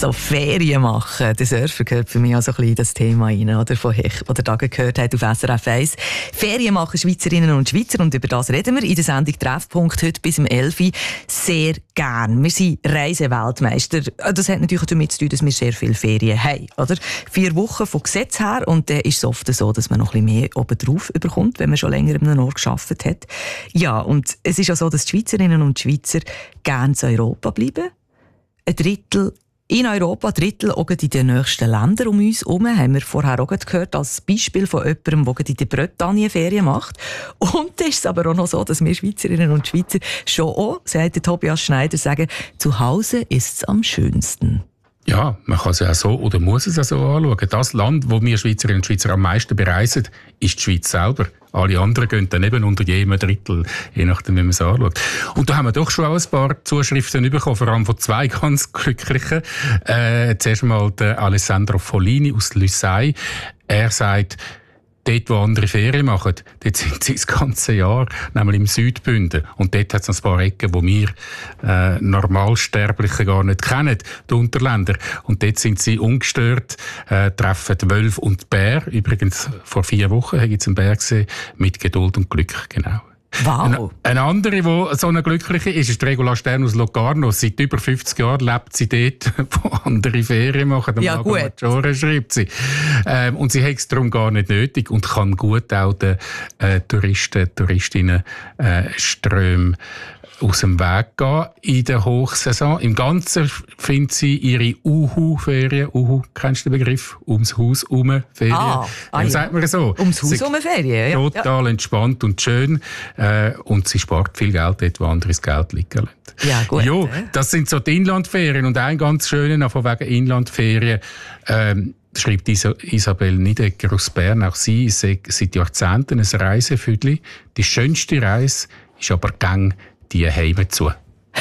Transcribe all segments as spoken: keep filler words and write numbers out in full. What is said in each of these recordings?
So Ferien machen, der Surfer gehört für mich auch so ein bisschen in das Thema rein, oder? Von Hech, oder da gehört hat auf S R F eins. Ferien machen Schweizerinnen und Schweizer, und über das reden wir in der Sendung Treffpunkt heute bis um elf Uhr sehr gern. Wir sind Reiseweltmeister. Das hat natürlich damit zu tun, dass wir sehr viele Ferien haben, oder? Vier Wochen von Gesetz her, und dann ist es oft so, dass man noch ein bisschen mehr obendrauf bekommt, wenn man schon länger an einem Ort gearbeitet hat. Ja, und es ist auch so, dass die Schweizerinnen und Schweizer gerne in Europa bleiben. Ein Drittel in Europa, ein Drittel auch in den nächsten Ländern um uns herum, haben wir vorher auch gehört, als Beispiel von jemandem, der in der Bretagne Ferien macht. Und es ist aber auch noch so, dass wir Schweizerinnen und Schweizer schon auch, sagt Tobias Schneider, sagen, zu Hause ist es am schönsten. Ja, man kann es ja auch so oder muss es auch so anschauen. Das Land, wo wir Schweizerinnen und Schweizer am meisten bereisen, ist die Schweiz selber. Alle anderen gehen dann eben unter jedem Drittel, je nachdem, wie man es anschaut. Und da haben wir doch schon auch ein paar Zuschriften bekommen, vor allem von zwei ganz Glücklichen. Äh, zuerst mal der Alessandro Follini aus Lüssei. Er sagt, dort, wo andere Ferien machen, dort sind sie das ganze Jahr, nämlich im Südbünden. Und dort hat es noch ein paar Ecken, die wir äh, Normalsterblichen gar nicht kennen, die Unterländer. Und dort sind sie ungestört, äh, treffen Wölfe und Bär. Übrigens, vor vier Wochen habe ich jetzt einen Bär gesehen, mit Geduld und Glück, genau. Wow. Eine, eine andere, die so eine Glückliche ist, ist Regula Stern aus Locarno. Seit über fünfzig Jahren lebt sie dort, wo andere Ferien machen. Am ja, Lago gut. Maggiore, schreibt sie. Ähm, und sie hat es darum gar nicht nötig und kann gut auch den äh, Touristen, Touristinnen äh, Ströme aus dem Weg gehen in der Hochsaison. Im Ganzen findet sie ihre Uhu-Ferien. Uhu, kennst du den Begriff? Ums Haus herum Ferien. Ah, ah, ja. Sagt man so. Ums Haus herum Ferien, ja. Total ja. entspannt und schön. Äh, und sie spart viel Geld dort, wo andere das Geld liegen lassen. Ja, gut. Jo, das sind so die Inlandferien. Und ein ganz schöner, von wegen Inlandferien, ähm, schreibt Isabel Niedegger aus Bern. Auch sie ist seit Jahrzehnten ein Reisefüdli. Die schönste Reise ist aber gang die Heime zu.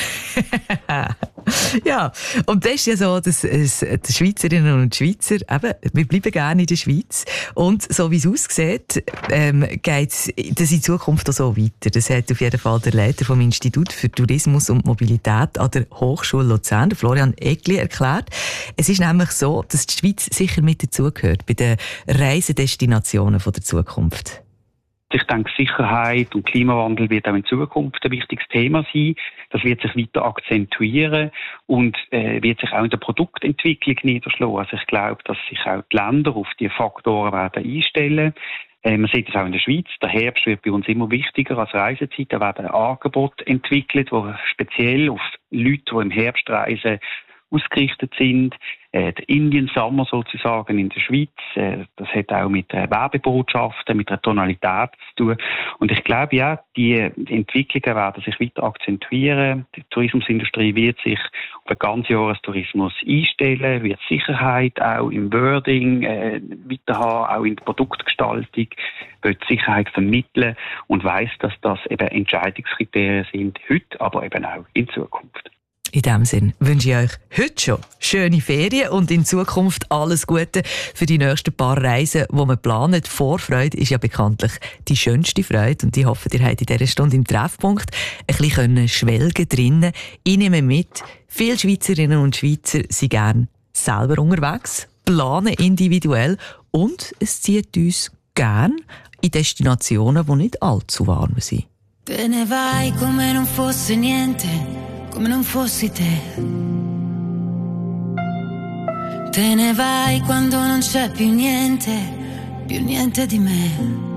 Ja, und das ist ja so, dass es, die Schweizerinnen und Schweizer, eben, wir bleiben gerne in der Schweiz. Und so wie es aussieht, ähm, geht es in Zukunft auch so weiter. Das hat auf jeden Fall der Leiter vom Institut für Tourismus und Mobilität an der Hochschule Luzern, der Florian Egli, erklärt. Es ist nämlich so, dass die Schweiz sicher mit dazugehört bei den Reisedestinationen von der Zukunft. Ich denke, Sicherheit und Klimawandel wird auch in Zukunft ein wichtiges Thema sein. Das wird sich weiter akzentuieren und äh, wird sich auch in der Produktentwicklung niederschlagen. Also ich glaube, dass sich auch die Länder auf diese Faktoren werden einstellen. Äh, man sieht es auch in der Schweiz. Der Herbst wird bei uns immer wichtiger als Reisezeit. Da werden Angebote entwickelt, die speziell auf Leute, die im Herbst reisen, ausgerichtet sind. Äh, der Indian Summer sozusagen in der Schweiz, äh, das hat auch mit äh, Werbebotschaften, mit der Tonalität zu tun. Und ich glaube, ja, die, die Entwicklungen werden sich weiter akzentuieren. Die Tourismusindustrie wird sich auf einen Ganzjahrestourismus einstellen, wird Sicherheit auch im Wording äh, weiter haben, auch in der Produktgestaltung, wird Sicherheit vermitteln und weiss, dass das eben Entscheidungskriterien sind, heute, aber eben auch in Zukunft. In diesem Sinn wünsche ich euch heute schon schöne Ferien und in Zukunft alles Gute für die nächsten paar Reisen, die man plant. Vorfreude ist ja bekanntlich die schönste Freude, und ich hoffe, ihr habt in dieser Stunde im Treffpunkt ein bisschen schwelgen drinnen. Ich nehme mit, viele Schweizerinnen und Schweizer sind gerne selber unterwegs, planen individuell, und es zieht uns gerne in Destinationen, die nicht allzu warm sind. Te ne vai come non fosse niente, come non fossi te. Te ne vai quando non c'è più niente, più niente di me.